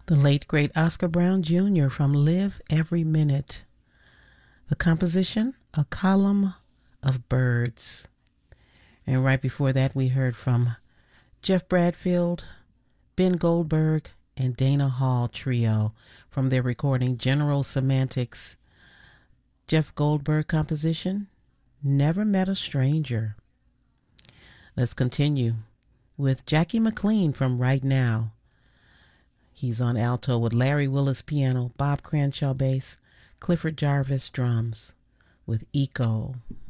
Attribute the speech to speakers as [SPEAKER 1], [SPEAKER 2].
[SPEAKER 1] The late great Oscar Brown Jr. from Live Every Minute. The composition, A Column of Birds. And right before that, we heard from Jeff Bradfield, Ben Goldberg, and Dana Hall Trio from their recording General Semantics. Jeff Goldberg composition, Never Met a Stranger. Let's continue with Jackie McLean from Right Now. He's on alto with Larry Willis piano, Bob Cranshaw bass, Clifford Jarvis drums with Eco.